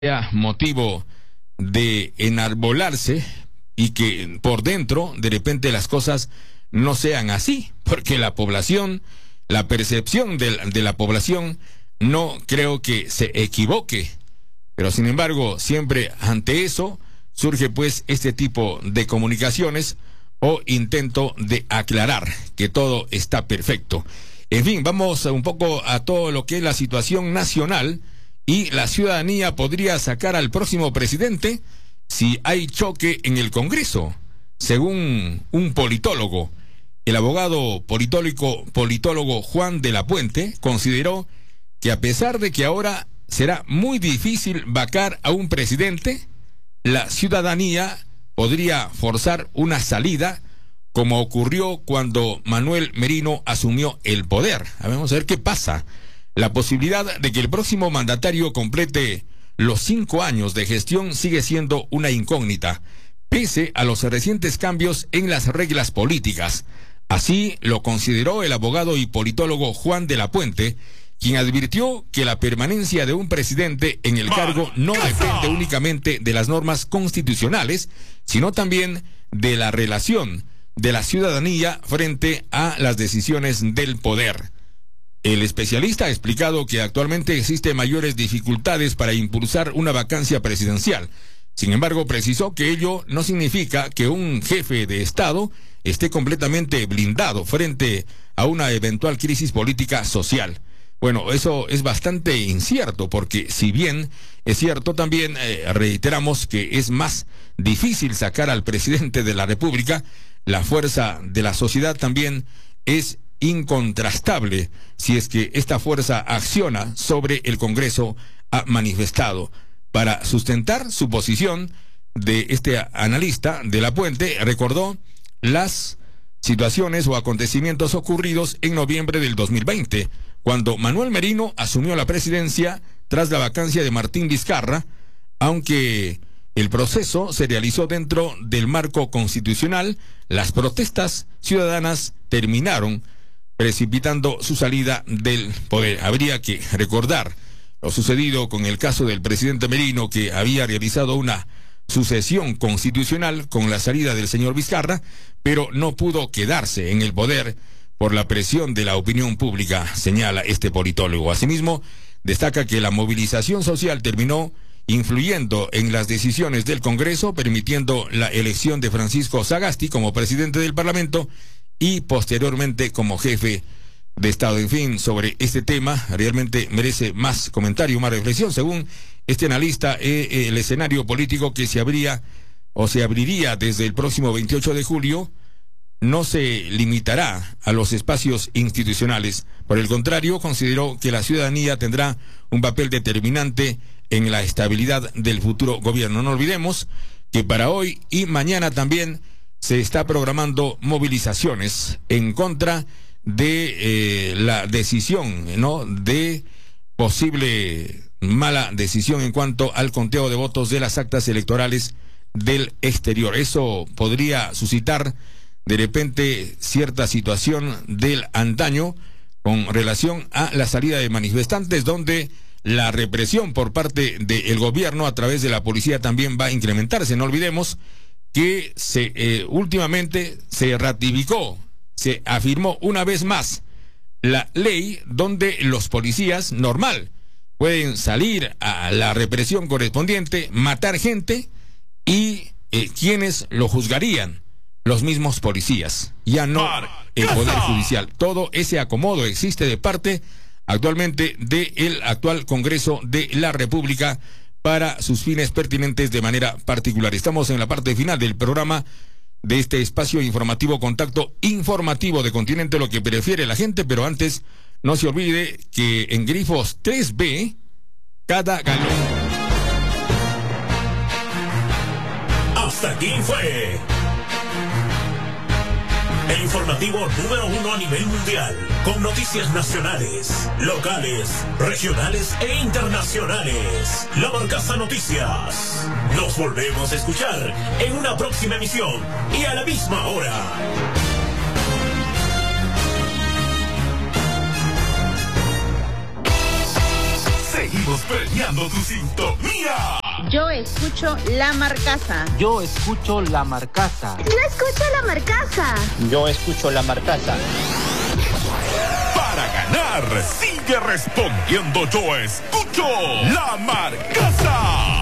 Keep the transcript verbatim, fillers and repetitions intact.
sea motivo de enarbolarse y que por dentro de repente las cosas no sean así, porque la población, la percepción de, de la población no creo que se equivoque, pero sin embargo siempre ante eso surge pues este tipo de comunicaciones o intento de aclarar que todo está perfecto. En fin, vamos un poco a todo lo que es la situación nacional. Y la ciudadanía podría sacar al próximo presidente si hay choque en el Congreso. Según un politólogo, el abogado politólogo, politólogo Juan de la Puente consideró que a pesar de que ahora será muy difícil vacar a un presidente, la ciudadanía podría forzar una salida, como ocurrió cuando Manuel Merino asumió el poder. Vamos a ver qué pasa. La posibilidad de que el próximo mandatario complete los cinco años de gestión sigue siendo una incógnita, pese a los recientes cambios en las reglas políticas. Así lo consideró el abogado y politólogo Juan de la Puente, quien advirtió que la permanencia de un presidente en el cargo no depende únicamente de las normas constitucionales, sino también de la relación de la ciudadanía frente a las decisiones del poder. El especialista ha explicado que actualmente existen mayores dificultades para impulsar una vacancia presidencial. Sin embargo, precisó que ello no significa que un jefe de Estado esté completamente blindado frente a una eventual crisis política social. Bueno, eso es bastante incierto, porque si bien es cierto, también eh, reiteramos que es más difícil sacar al presidente de la República, la fuerza de la sociedad también es incontrastable si es que esta fuerza acciona sobre el Congreso, ha manifestado. Para sustentar su posición de este analista de la Puente, recordó las situaciones o acontecimientos ocurridos en noviembre del dos mil veinte, cuando Manuel Merino asumió la presidencia tras la vacancia de Martín Vizcarra. Aunque el proceso se realizó dentro del marco constitucional, las protestas ciudadanas terminaron precipitando su salida del poder. Habría que recordar lo sucedido con el caso del presidente Merino, que había realizado una sucesión constitucional con la salida del señor Vizcarra, pero no pudo quedarse en el poder por la presión de la opinión pública, señala este politólogo. Asimismo, destaca que la movilización social terminó influyendo en las decisiones del Congreso, permitiendo la elección de Francisco Sagasti como presidente del Parlamento y posteriormente como jefe de Estado. En fin, sobre este tema realmente merece más comentario, más reflexión. Según este analista, eh, eh, el escenario político que se abría o se abriría desde el próximo veintiocho de julio no se limitará a los espacios institucionales. Por el contrario, consideró que la ciudadanía tendrá un papel determinante en la estabilidad del futuro gobierno. No olvidemos que para hoy y mañana también se está programando movilizaciones en contra de eh, la decisión, ¿no?, de posible mala decisión en cuanto al conteo de votos de las actas electorales del exterior. Eso podría suscitar de repente cierta situación del antaño con relación a la salida de manifestantes, donde la represión por parte del gobierno a través de la policía también va a incrementarse. No olvidemos que se eh, últimamente se ratificó, se afirmó una vez más la ley donde los policías normal pueden salir a la represión correspondiente, matar gente y eh, ¿quiénes lo juzgarían? Los mismos policías, ya no el Poder Judicial. Todo ese acomodo existe de parte actualmente del actual Congreso de la República para sus fines pertinentes de manera particular. Estamos en la parte final del programa de este espacio informativo, Contacto Informativo de Continente, lo que prefiere la gente, pero antes no se olvide que en Grifos tres B, cada galón. Hasta aquí fue el informativo número uno a nivel mundial, con noticias nacionales, locales, regionales e internacionales. La Barcaza Noticias. Nos volvemos a escuchar en una próxima emisión y a la misma hora. seguimos premiando tu sintonía. Yo escucho La Marcaza. Yo escucho La Marcaza. Yo escucho La Marcaza. Yo escucho La Marcaza. Para ganar, sigue respondiendo. Yo escucho La Marcaza.